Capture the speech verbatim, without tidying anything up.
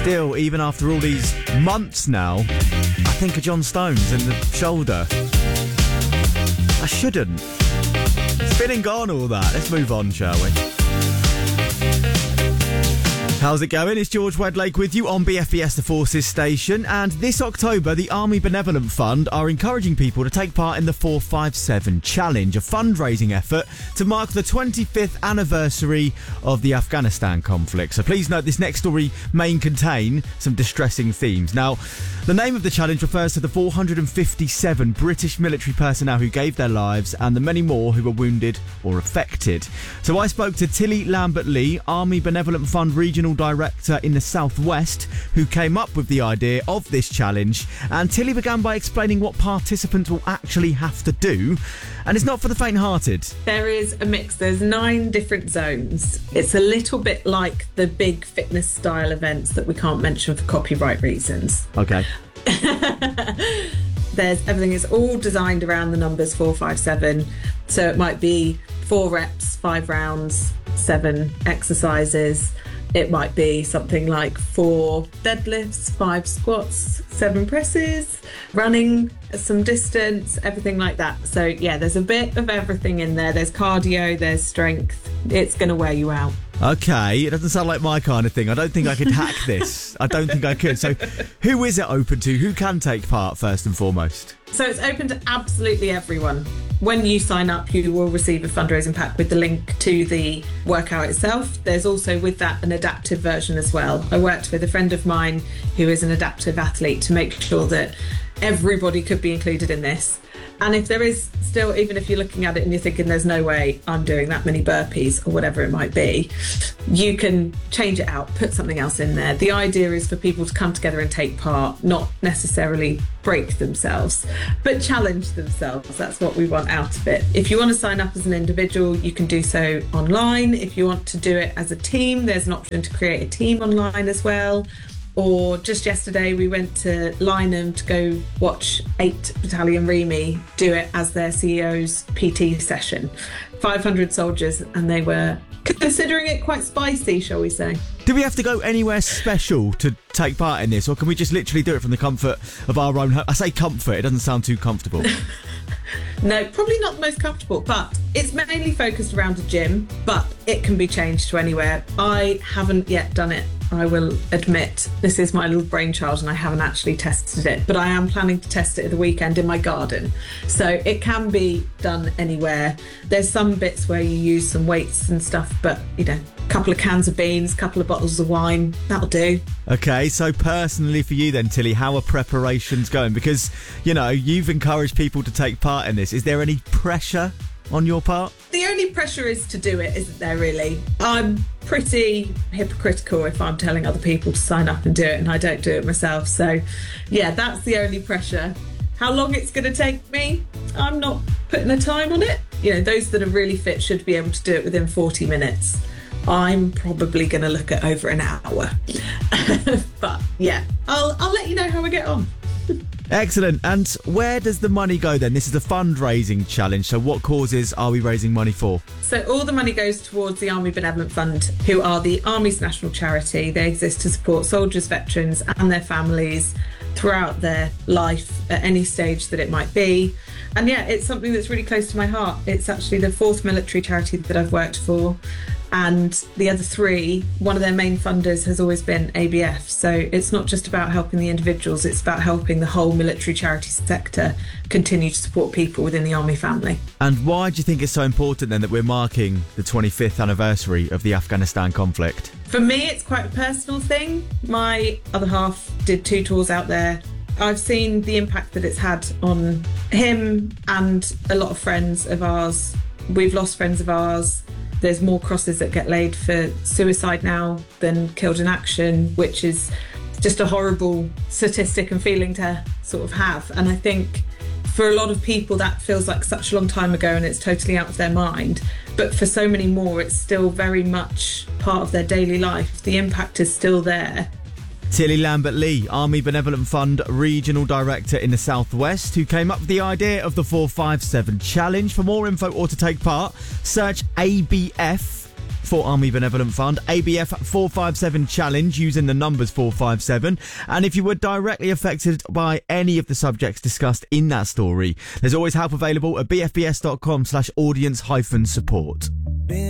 still, even after all these months now, I think of John Stones and the shoulder. I shouldn't. It's been and gone, all that. Let's move on, shall we? How's it going? It's George Wedlake with you on B F B S The Forces station, and this October the Army Benevolent Fund are encouraging people to take part in the four five seven Challenge, a fundraising effort to mark the twenty-fifth anniversary of the Afghanistan conflict. So please note this next story may contain some distressing themes. Now, the name of the challenge refers to the four hundred fifty-seven British military personnel who gave their lives and the many more who were wounded or affected. So I spoke to Tilly Lambert-Lee, Army Benevolent Fund Regional Director in the Southwest, who came up with the idea of this challenge. And Tilly began by explaining what participants will actually have to do. And it's not for the faint-hearted. There is a mix. There's nine different zones. It's a little bit like the big fitness style events that we can't mention for copyright reasons. Okay. There's everything is all designed around the numbers four five seven. So it might be four reps, five rounds, seven exercises. It might be something like four deadlifts, five squats, seven presses, running some distance, everything like that. So yeah, there's a bit of everything in there. There's cardio, there's strength. It's going to wear you out. Okay, it doesn't sound like my kind of thing. I don't think I could hack this. I don't think I could. So who is it open to? Who can take part first and foremost? So it's open to absolutely everyone. When you sign up, you will receive a fundraising pack with the link to the workout itself. There's also with that an adaptive version as well. I worked with a friend of mine who is an adaptive athlete to make sure that everybody could be included in this. And if there is still, even if you're looking at it and you're thinking there's no way I'm doing that many burpees or whatever it might be, you can change it out, put something else in there. The idea is for people to come together and take part, not necessarily break themselves, but challenge themselves. That's what we want out of it. If you want to sign up as an individual, you can do so online. If you want to do it as a team, there's an option to create a team online as well. Or just yesterday, we went to Lynham to go watch eight Battalion Remy do it as their C E O's P T session. five hundred soldiers, and they were considering it quite spicy, shall we say. Do we have to go anywhere special to take part in this, or can we just literally do it from the comfort of our own home? I say comfort, it doesn't sound too comfortable. No, probably not the most comfortable, but it's mainly focused around a gym, but it can be changed to anywhere. I haven't yet done it. I will admit this is my little brainchild and I haven't actually tested it, but I am planning to test it at the weekend in my garden. So it can be done anywhere. There's some bits where you use some weights and stuff, but you know, a couple of cans of beans, a couple of bottles of wine, that'll do. Okay, so personally for you then, Tilly, how are preparations going? Because, you know, you've encouraged people to take part in this. Is there any pressure on your part? The only pressure is to do it, isn't there, really? I'm pretty hypocritical if I'm telling other people to sign up and do it and I don't do it myself. So, yeah, that's the only pressure. How long it's going to take me, I'm not putting a time on it. You know, those that are really fit should be able to do it within forty minutes. I'm probably going to look at over an hour. But, yeah, I'll, I'll let you know how we get on. Excellent. And where does the money go then? This is a fundraising challenge. So what causes are we raising money for? So all the money goes towards the Army Benevolent Fund, who are the Army's national charity. They exist to support soldiers, veterans and their families throughout their life at any stage that it might be. And yeah, it's something that's really close to my heart. It's actually the fourth military charity that I've worked for. And the other three, one of their main funders has always been A B F. So it's not just about helping the individuals, it's about helping the whole military charity sector continue to support people within the Army family. And why do you think it's so important then that we're marking the twenty-fifth anniversary of the Afghanistan conflict? For me, it's quite a personal thing. My other half did two tours out there. I've seen the impact that it's had on him and a lot of friends of ours. We've lost friends of ours. There's more crosses that get laid for suicide now than killed in action, which is just a horrible statistic and feeling to sort of have. And I think for a lot of people that feels like such a long time ago and it's totally out of their mind. But for so many more, it's still very much part of their daily life. The impact is still there. Tilly Lambert-Lee, Army Benevolent Fund Regional Director in the Southwest, who came up with the idea of the four five seven Challenge. For more info or to take part, search A B F for Army Benevolent Fund, A B F four five seven Challenge using the numbers four five seven. And if you were directly affected by any of the subjects discussed in that story, there's always help available at bfbs.com slash audience hyphen support.